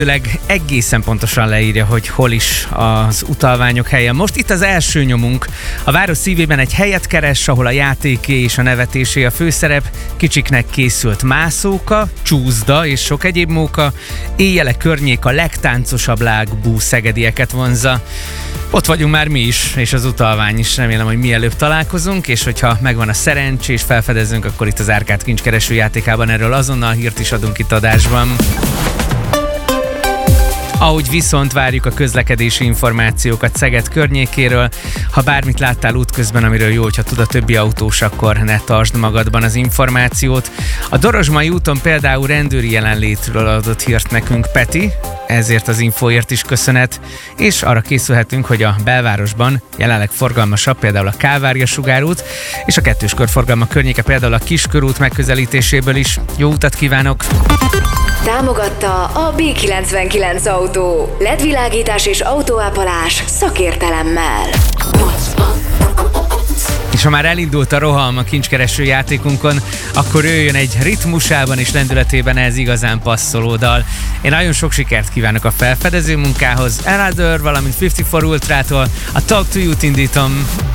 egészen pontosan leírja, hogy hol is az utalványok helye. Most itt az első nyomunk. A város szívében egy helyet keres, ahol a játéké és a nevetésé a főszerep. Kicsiknek készült mászóka, csúszda és sok egyéb móka. Éjjele környék a legtáncosabb lágbú szegedieket vonzza. Ott vagyunk már mi is, és az utalvány is. Remélem, hogy mielőbb találkozunk, és hogyha megvan a szerencsé és felfedezünk, akkor itt az Árkád kincskereső játékában erről azonnal hírt is adunk itt adásban. Ahogy viszont várjuk a közlekedési információkat Szeged környékéről. Ha bármit láttál útközben, amiről jó, hogyha tud a többi autós, akkor ne tartsd magadban az információt. A Dorozsmai úton például rendőri jelenlétről adott hírt nekünk Peti, ezért az infóért is köszönet, és arra készülhetünk, hogy a belvárosban jelenleg forgalmasabb például a Kálvária sugárút, és a kettős körforgalma környéke például a Kiskörút megközelítéséből is. Jó utat kívánok! Támogatta a B99 Autó. LED-világítás és autóápolás szakértelemmel. És ha már elindult a roham a kincskereső játékunkon, akkor jöjjön egy ritmusában és lendületében ez igazán passzoló dal. Én nagyon sok sikert kívánok a felfedező munkához. Another, valamint 54 Ultrától a Talk to You-t indítom.